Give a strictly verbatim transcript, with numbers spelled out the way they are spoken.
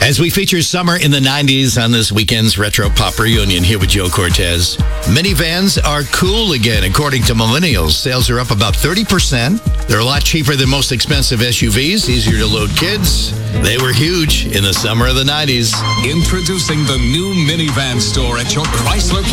As we feature summer in the nineties on this weekend's Retro Pop Reunion here with Joe Cortez. Minivans are cool again, according to millennials. Sales are up about thirty percent. They're a lot cheaper than most expensive S U Vs, easier to load kids. They were huge in the summer of the nineties. Introducing the new minivan store at your Chrysler